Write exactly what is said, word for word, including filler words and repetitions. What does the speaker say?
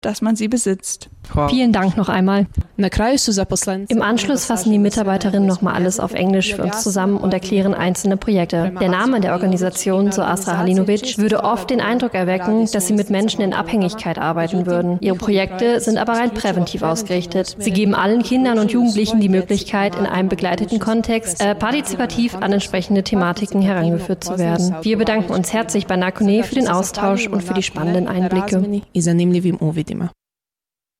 dass man sie besitzt. Vielen Dank noch einmal. Im Anschluss fassen die Mitarbeiterinnen nochmal alles auf Englisch für uns zusammen und erklären einzelne Projekte. Der Name der Organisation, so Asra Halinovic, würde oft den Eindruck erwecken, dass sie mit Menschen in Abhängigkeit arbeiten würden. Ihre Projekte sind aber rein präventiv ausgerichtet. Sie geben allen Kindern und Jugendlichen die Möglichkeit, in einem begleiteten Kontext äh, partizipativ an entsprechende Thematiken herangeführt zu werden. Wir bedanken uns herzlich bei Nakoné für den Austausch und für die spannenden Einblicke.